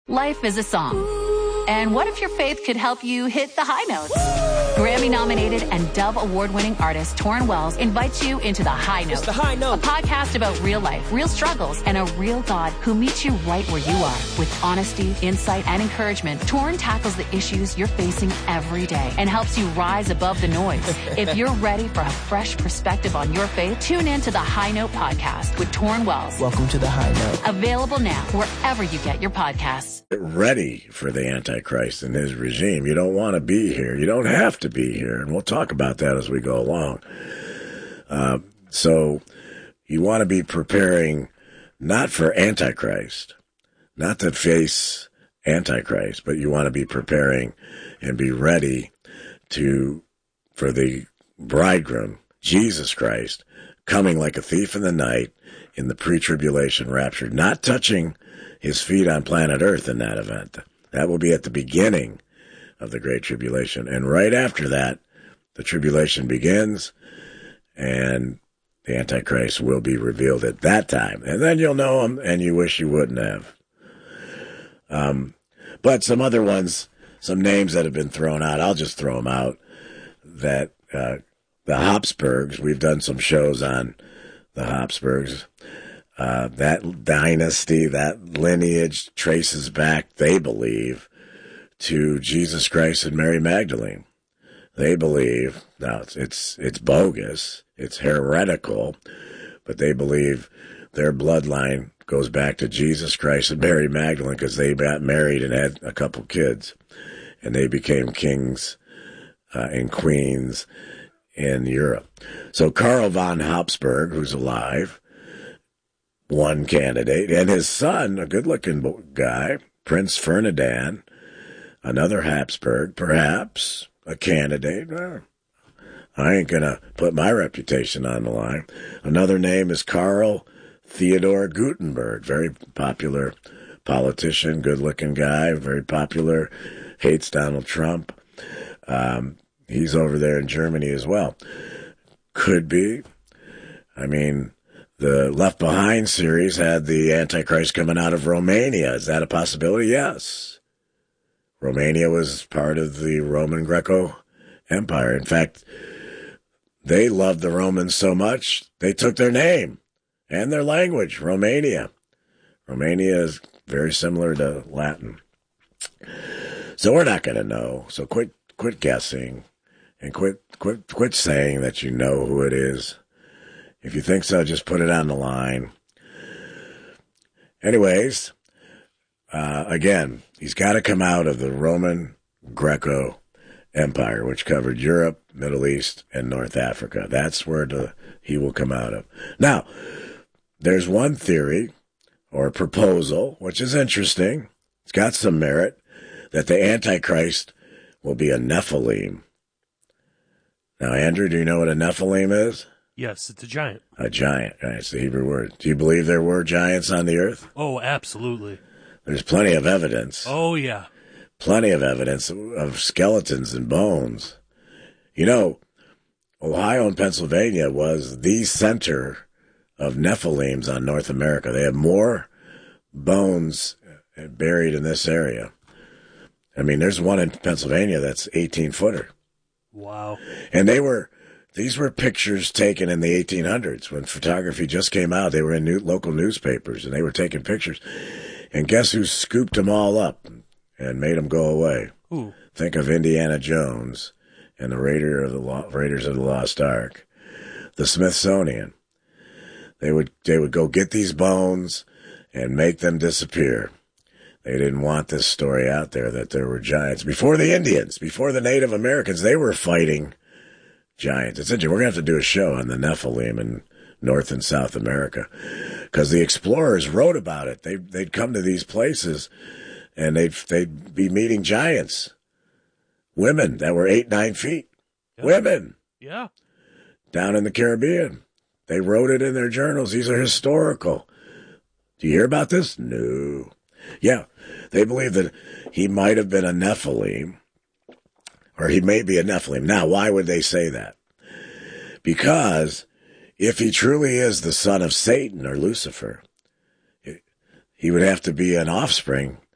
Life is a song. And what if your faith could help you hit the high notes? Grammy-nominated and Dove Award-winning artist Torrin Wells invites you into The High Note. It's The High Note. A podcast about real life, real struggles, and a real God who meets you right where you are. With honesty, insight, and encouragement, Torrin tackles the issues you're facing every day and helps you rise above the noise. If you're ready for a fresh perspective on your faith, tune in to The High Note podcast with Torrin Wells. Welcome to The High Note. Available now wherever you get your podcasts. Get ready for the Antichrist and his regime. You don't want to be here. You don't have to be here. And we'll talk about that as we go along. So you want to be preparing not for Antichrist, not to face Antichrist, but you want to be preparing and be ready for the bridegroom, Jesus Christ, coming like a thief in the night in the pre-tribulation rapture, not touching his feet on planet Earth in that event. That will be at the beginning of the Great Tribulation. And right after that, the tribulation begins, and the Antichrist will be revealed at that time. And then you'll know him, and you wish you wouldn't have. But some other ones, some names that have been thrown out, I'll just throw them out, that the Habsburgs, we've done some shows on the Habsburgs. That dynasty, that lineage traces back, they believe, to Jesus Christ and Mary Magdalene. They believe, now it's bogus, it's heretical, but they believe their bloodline goes back to Jesus Christ and Mary Magdalene because they got married and had a couple kids, and they became kings and queens in Europe. So Karl von Habsburg, who's alive, one candidate, and his son, a good-looking guy, Prince Ferdinand, another Habsburg, perhaps a candidate. Well, I ain't going to put my reputation on the line. Another name is Karl Theodor Gutenberg, very popular politician, good-looking guy, very popular, hates Donald Trump. He's over there in Germany as well. Could be. I mean, the Left Behind series had the Antichrist coming out of Romania. Is that a possibility? Yes. Romania was part of the Roman Greco Empire. In fact, they loved the Romans so much, they took their name and their language, Romania. Romania is very similar to Latin. So we're not going to know. So quit guessing and quit saying that you know who it is. If you think so, just put it on the line. Anyways, again, he's got to come out of the Roman Greco Empire, which covered Europe, Middle East, and North Africa. That's where he will come out of. Now, there's one theory or proposal, which is interesting. It's got some merit, that the Antichrist will be a Nephilim. Now, Andrew, do you know what a Nephilim is? Yes, it's a giant. A giant. It's the Hebrew word. Do you believe there were giants on the earth? Oh, absolutely. There's plenty of evidence. Oh, yeah. Plenty of evidence of skeletons and bones. You know, Ohio and Pennsylvania was the center of Nephilims on North America. They have more bones buried in this area. I mean, there's one in Pennsylvania that's 18-footer. Wow. And these were pictures taken in the 1800s when photography just came out. They were in local newspapers, and they were taking pictures. And guess who scooped them all up and made them go away? Who? Think of Indiana Jones and the Raiders of the Lost Ark. The Smithsonian. They would go get these bones and make them disappear. They didn't want this story out there that there were giants. Before the Indians, before the Native Americans, they were fighting giants. It's interesting. We're going to have to do a show on the Nephilim in North and South America because the explorers wrote about it. They'd come to these places and they'd be meeting giants, women that were 8-9 feet, Yeah. Women. Yeah. Down in the Caribbean. They wrote it in their journals. These are historical. Do you hear about this? No. Yeah, they believe that he might have been a Nephilim, or he may be a Nephilim. Now, why would they say that? Because if he truly is the son of Satan or Lucifer, he would have to be an offspring